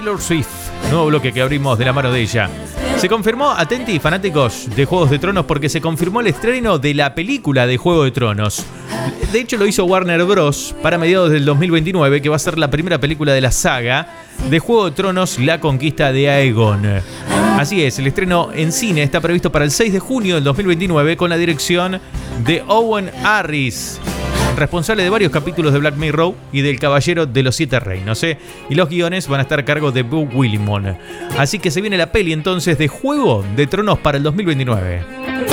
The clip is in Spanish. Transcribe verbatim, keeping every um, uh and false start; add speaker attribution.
Speaker 1: Taylor Swift. Nuevo bloque que abrimos de la mano de ella. Se confirmó, atenti fanáticos de Juegos de Tronos, porque se confirmó el estreno de la película de Juego de Tronos. De hecho lo hizo Warner Bros. Para mediados del dos mil veintinueve, que va a ser la primera película de la saga de Juego de Tronos, La Conquista de Aegon. Así es, el estreno en cine está previsto para el seis de junio del dos mil veintinueve con la dirección de Owen Harris, responsable de varios capítulos de Black Mirror y del Caballero de los Siete Reinos, ¿eh? Y los guiones van a estar a cargo de Beau Willimon. Así que se viene la peli entonces de Juego de Tronos para el dos mil veintinueve.